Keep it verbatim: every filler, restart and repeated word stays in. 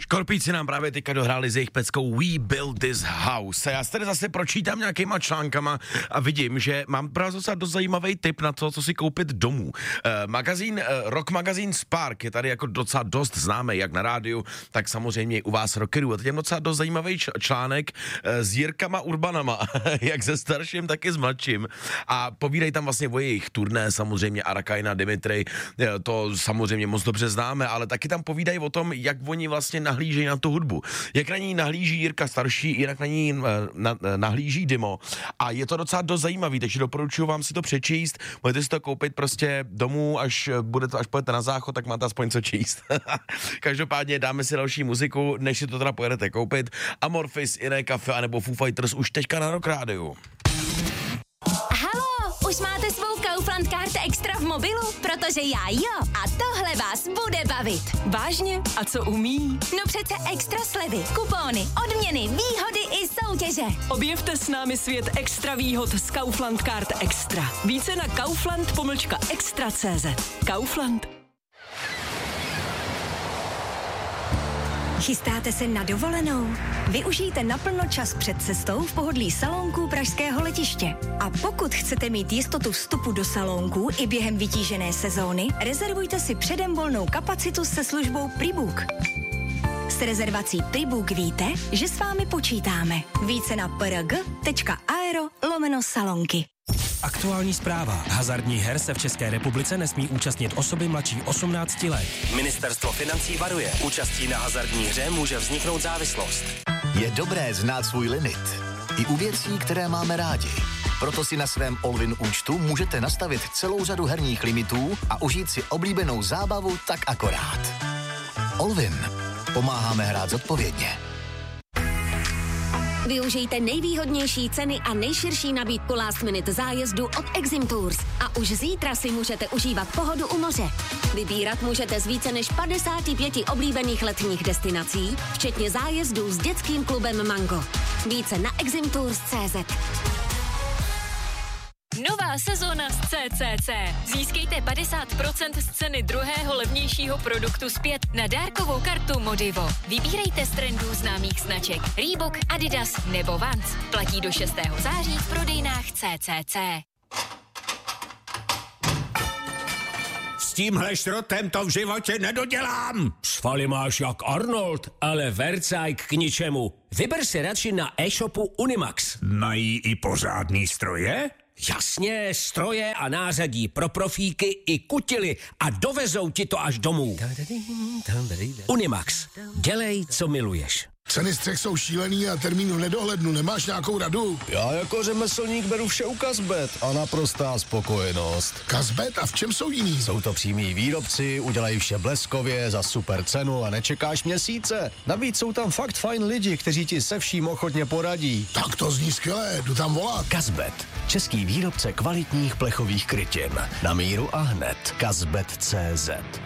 Škorpíci nám právě teďka dohráli s jejich peckou We Build This House. Já se tady zase pročítám nějakýma článkama a vidím, že mám právě docela dost zajímavý tip na to, co si koupit domů. Eh, magazín, eh, rock magazín Spark je tady jako docela dost známý, jak na rádiu, tak samozřejmě i u vás rockerů. A teď je docela dost zajímavý č- článek eh, s Jirkama Urbanama, jak se starším, tak i s mladším. A povídají tam vlastně o jejich turné, samozřejmě Arakajna, Dimitri, eh, to samozřejmě moc dobře známe, ale taky tam povídají o tom, jak oni vlastně nahlížejí na tu hudbu. Jak na ní nahlíží Jirka starší, jinak na ní na, nahlíží Dimo. A je to docela dost zajímavý, takže doporučuji vám si to přečíst. Můžete si to koupit prostě domů, až bude to, až pojete na záchod, tak máte aspoň co číst. Každopádně dáme si další muziku, než si to teda pojedete koupit. Amorphis, Jiné kafe, anebo Foo Fighters už teďka na Rock Rádiu. Halo, už máte svou Kaufland Card Extra v mobilu? Protože já jo. A tohle vás bude bavit. Vážně? A co umí? No přece extra slevy, kupóny, odměny, výhody i soutěže. Objevte s námi svět extra výhod z Kaufland Card Extra. Více na kaufland pomlčka extra tečka cé zet. Kaufland. Chystáte se na dovolenou? Využijte naplno čas před cestou v pohodlí salónků pražského letiště. A pokud chcete mít jistotu vstupu do salónků i během vytížené sezóny, rezervujte si předem volnou kapacitu se službou Prebook. S rezervací Prebook víte, že s vámi počítáme. Více na prg tečka aero lomeno salonky. Aktuální zpráva. Hazardních her se v České republice nesmí účastnit osoby mladší osmnácti let. Ministerstvo financí varuje. Účastí na hazardní hře může vzniknout závislost. Je dobré znát svůj limit. I u věcí, které máme rádi. Proto si na svém Allwin účtu můžete nastavit celou řadu herních limitů a užít si oblíbenou zábavu tak akorát. Allwin. Pomáháme hrát zodpovědně. Využijte nejvýhodnější ceny a nejširší nabídku last minute zájezdu od Exim Tours. A už zítra si můžete užívat pohodu u moře. Vybírat můžete z více než padesáti pěti oblíbených letních destinací, včetně zájezdů s dětským klubem Mango. Více na exim tours tečka cé zet. Nová sezóna z C C C. Získejte padesát procent z ceny druhého levnějšího produktu zpět na dárkovou kartu Modivo. Vybírejte z trendů známých značek Reebok, Adidas nebo Vans. Platí do šestého září v prodejnách C C C. S tímhle šrotem to v životě nedodělám. Svaly máš jak Arnold, ale vercajk k ničemu. Vyber si radši na e-shopu Unimax. Mají i pořádný stroje? Jasně, stroje a nářadí pro profíky i kutily a dovezou ti to až domů. Unimax. Dělej, co miluješ. Ceny střech jsou šílený a termín v nedohlednu. Nemáš nějakou radu? Já jako řemeslník beru vše u Kazbet a naprostá spokojenost. Kazbet? A v čem jsou jiný? Jsou to přímí výrobci, udělají vše bleskově, za super cenu a nečekáš měsíce. Navíc jsou tam fakt fajn lidi, kteří ti se vším ochotně poradí. Tak to zní skvěle, jdu tam volat. Kazbet. Český výrobce kvalitních plechových krytin. Na míru a hned. Kazbet tečka cé zet.